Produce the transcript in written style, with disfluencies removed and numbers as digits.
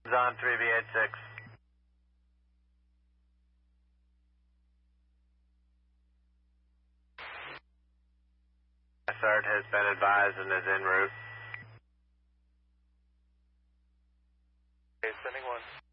On 3V86. Sart has been advised and is en route. Okay, sending one.